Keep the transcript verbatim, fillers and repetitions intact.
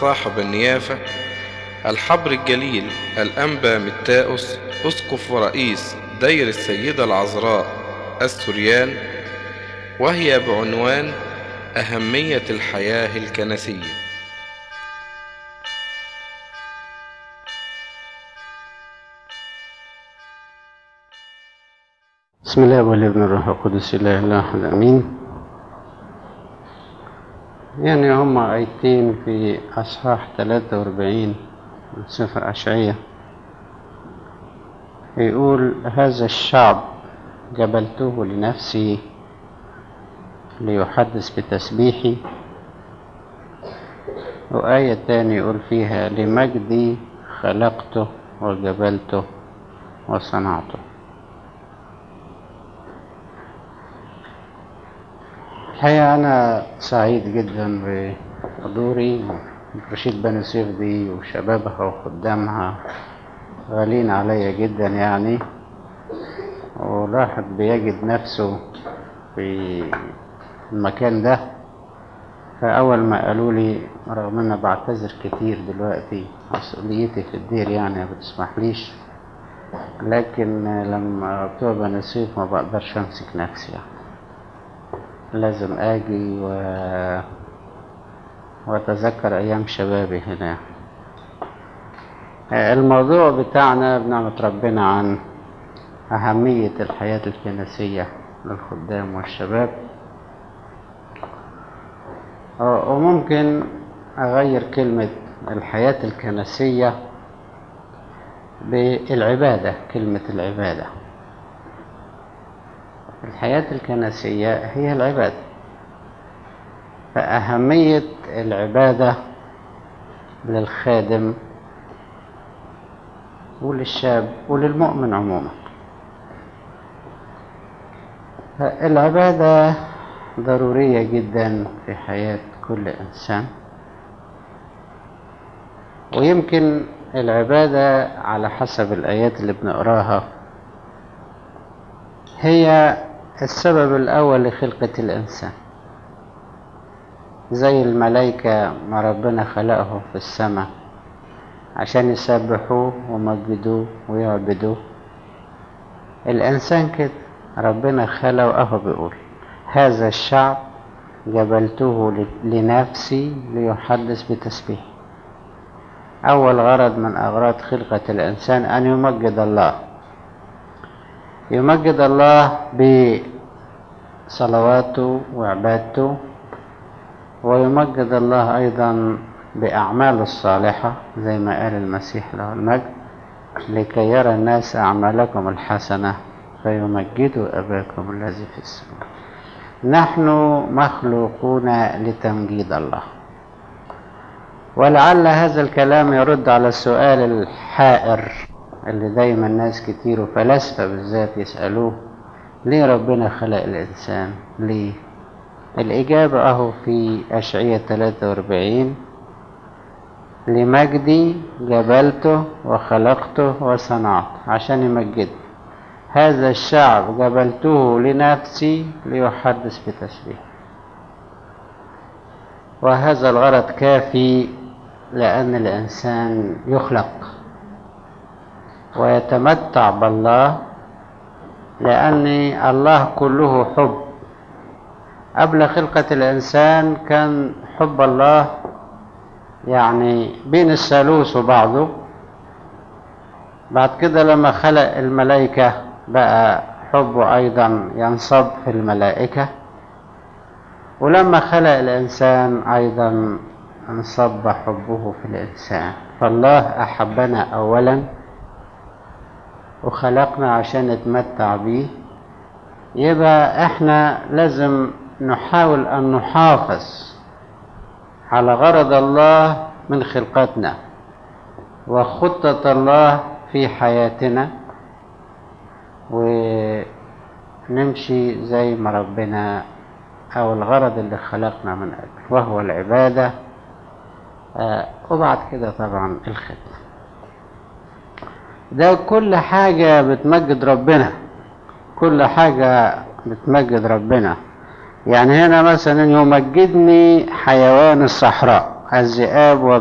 صاحب النيافة الحبر الجليل الأنبا متاؤس أسقف ورئيس دير السيدة العذراء السوريان، وهي بعنوان أهمية الحياة الكنسية. بسم الله والابن الروح القدس الله الاله الامين. يعني هما آيتين في اصحاح ثلاثة وأربعين من سفر أشعياء، يقول: هذا الشعب جبلته لنفسي ليحدث بتسبيحي. وآية تانية يقول فيها: لمجدي خلقته وجبلته وصنعته. الحقيقة أنا سعيد جدا بحضوري. رشيد بني سيف دي وشبابها وخدامها غالين عليا جدا يعني، والواحد بيجد نفسه في المكان ده. فأول ما قالوا لي، رغم أن أنا بعتذر كتير دلوقتي، مسؤوليتي في الدير يعني ما بتسمحليش، لكن لما بتوع بني سيف ما بقدرش أمسك نفسي يعني. لازم اجي و... واتذكر ايام شبابي هنا. الموضوع بتاعنا بنعمة ربنا عن اهمية الحياة الكنسية للخدام والشباب، وممكن اغير كلمة الحياة الكنسية بالعبادة. كلمة العبادة، الحياة الكنسية هي العبادة، فأهمية العبادة للخادم وللشاب وللمؤمن عموما. العبادة ضرورية جدا في حياة كل إنسان، ويمكن العبادة على حسب الآيات اللي بنقراها هي السبب الأول لخلقة الإنسان. زي الملائكة ما ربنا خلقه في السماء عشان يسبحوه ومجدوه ويعبدوه، الإنسان كده ربنا خلقه. أهو بيقول: هذا الشعب جبلته لنفسي ليحدث بتسبيح. أول غرض من أغراض خلقة الإنسان أن يمجد الله، يمجد الله بصلواته وعبادته، ويمجد الله أيضا بأعماله الصالحة زي ما قال المسيح له المجد: لكي يرى الناس أعمالكم الحسنة فيمجدوا أباكم الذي في السماء. نحن مخلوقون لتمجيد الله. ولعل هذا الكلام يرد على السؤال الحائر اللي دايما ناس كتير وفلاسفة بالذات يسألوه: ليه ربنا خلق الإنسان؟ ليه؟ الإجابة أهو في أشعياء ثلاثة وأربعين: لمجدي جبلته وخلقته وصنعته. عشان يمجد. هذا الشعب جبلته لنفسي ليحدث بتسبيح. وهذا الغرض كافي، لأن الإنسان يخلق ويتمتع بالله، لأن الله كله حب. قبل خلقة الإنسان كان حب الله يعني بين الثالوث وبعضه. بعد كده لما خلق الملائكة بقى حبه أيضا ينصب في الملائكة، ولما خلق الإنسان أيضا انصب حبه في الإنسان. فالله أحبنا أولا وخلقنا عشان نتمتع بيه. يبقى احنا لازم نحاول ان نحافظ على غرض الله من خلقتنا وخطة الله في حياتنا، ونمشي زي ما ربنا او الغرض اللي خلقنا من اجله، وهو العبادة. آه وبعد كده طبعا الخدمة. ده كل حاجة بتمجد ربنا، كل حاجة بتمجد ربنا. يعني هنا مثلا: يمجدني حيوان الصحراء، الذئاب